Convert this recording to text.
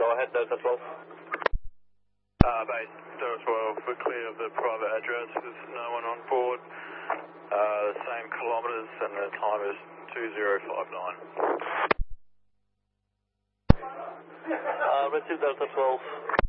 Go ahead, Delta 12. Base Delta 12, we're clear of the private address. There's no one on board. The same kilometres and the time is 2059. Red 2 Delta 12.